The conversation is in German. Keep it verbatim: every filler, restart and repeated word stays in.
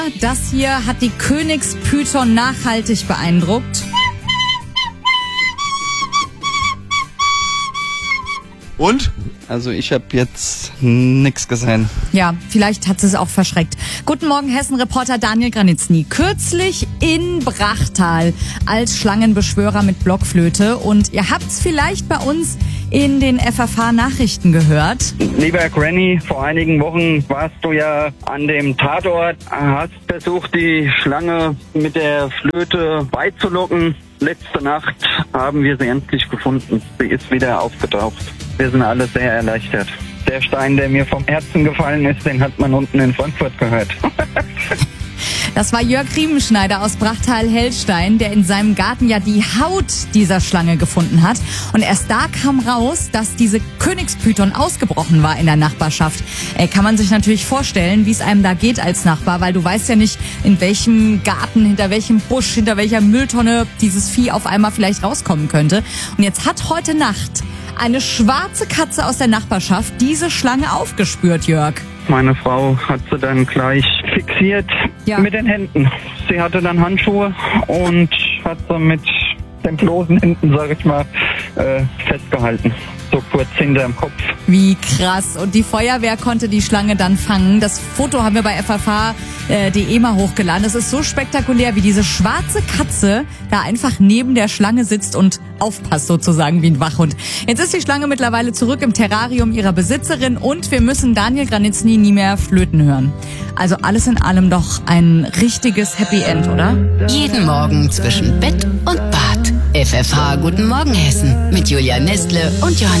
Das hier hat die Königspython nachhaltig beeindruckt. Und? Also ich habe jetzt nichts gesehen. Ja, vielleicht hat sie es auch verschreckt. Guten Morgen, Hessen-Reporter Daniel Granitzny. Kürzlich in Brachtal als Schlangenbeschwörer mit Blockflöte. Und ihr habt's vielleicht bei uns in den F F H-Nachrichten gehört. Lieber Granny, vor einigen Wochen warst du ja an dem Tatort, hast versucht, die Schlange mit der Flöte beizulocken. Letzte Nacht haben wir sie endlich gefunden. Sie ist wieder aufgetaucht. Wir sind alle sehr erleichtert. Der Stein, der mir vom Herzen gefallen ist, den hat man unten in Frankfurt gehört. Das war Jörg Riemenschneider aus Brachtal-Hellstein, der in seinem Garten ja die Haut dieser Schlange gefunden hat. Und erst da kam raus, dass diese Königspython ausgebrochen war in der Nachbarschaft. Äh, kann man sich natürlich vorstellen, wie es einem da geht als Nachbar, weil du weißt ja nicht, in welchem Garten, hinter welchem Busch, hinter welcher Mülltonne dieses Vieh auf einmal vielleicht rauskommen könnte. Und jetzt hat heute Nacht eine schwarze Katze aus der Nachbarschaft diese Schlange aufgespürt, Jörg. Meine Frau hat sie dann gleich fixiert Ja. mit den Händen. Sie hatte dann Handschuhe und hat sie mit den bloßen Händen, sag ich mal, äh, festgehalten. So kurz hinterm Kopf. Wie krass. Und die Feuerwehr konnte die Schlange dann fangen. Das Foto haben wir bei F F H punkt de mal hochgeladen. Es ist so spektakulär, wie diese schwarze Katze da einfach neben der Schlange sitzt und aufpasst sozusagen wie ein Wachhund. Jetzt ist die Schlange mittlerweile zurück im Terrarium ihrer Besitzerin und wir müssen Daniel Granitzny nie mehr flöten hören. Also alles in allem doch ein richtiges Happy End, oder? Jeden Morgen zwischen Bett und Bad. F F H Guten Morgen Hessen mit Julia Nestle und Johann